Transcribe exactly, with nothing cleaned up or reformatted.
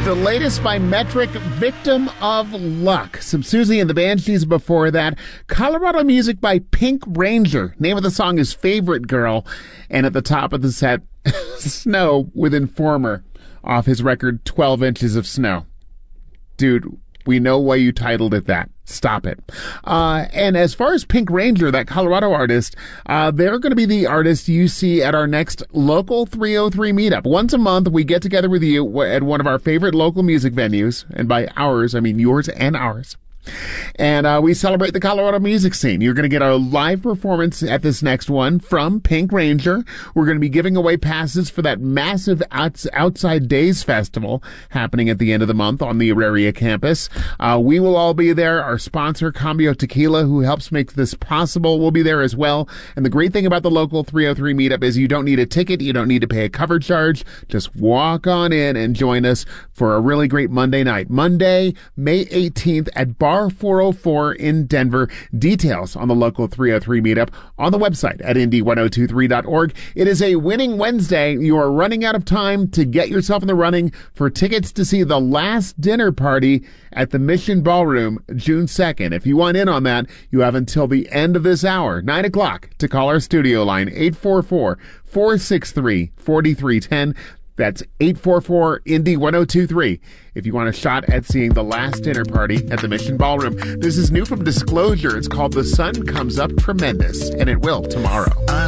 the latest by Metric, Victim of Luck. Some Susie and the Banshees before that. Colorado music by Pink Ranger. Name of the song is Favorite Girl. And at the top of the set, Snow with Informer off his record twelve Inches of Snow. Dude, we know why you titled it that. Stop it. Uh, and as far as Pink Ranger, that Colorado artist, uh, they're going to be the artist you see at our next Local three oh three meetup. Once a month, we get together with you at one of our favorite local music venues. And by ours, I mean yours and ours. And uh, we celebrate the Colorado music scene. You're going to get a live performance at this next one from Pink Ranger. We're going to be giving away passes for that massive outs- Outside Days Festival happening at the end of the month on the Auraria campus. Uh, we will all be there. Our sponsor, Cambio Tequila, who helps make this possible, will be there as well. And the great thing about the Local three oh three meetup is you don't need a ticket. You don't need to pay a cover charge. Just walk on in and join us for a really great Monday night. Monday, May eighteenth at Bar four oh four in Denver. Details on the Local three oh three meetup on the website at indy ten twenty-three dot org. It is a winning Wednesday. You are running out of time to get yourself in the running for tickets to see the last dinner party at the Mission Ballroom June second. If you want in on that, you have until the end of this hour, nine o'clock, to call our studio line, eight four four, four six three, four three one zero. That's eight four four, Indy ten twenty-three if you want a shot at seeing the last dinner party at the Mission Ballroom. This is new from Disclosure. It's called The Sun Comes Up Tremendous, and it will tomorrow.